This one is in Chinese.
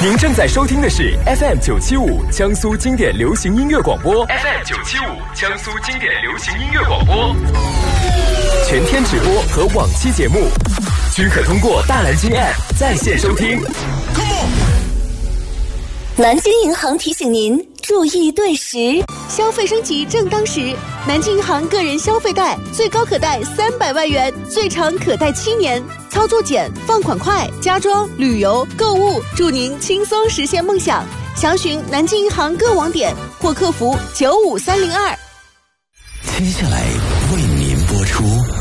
您正在收听的是 FM975 江苏经典流行音乐广播 ，FM975 江苏经典流行音乐广播，全天直播和往期节目均可通过大蓝鲸 App 在线收听。 南京银行提醒您注意对时， 消费升级正当时。南京银行个人消费贷最高可贷300万元，最长可贷7年，操作简，放款快，家装、旅游、购物，祝您轻松实现梦想。详询南京银行各网点或客服95302。 接下来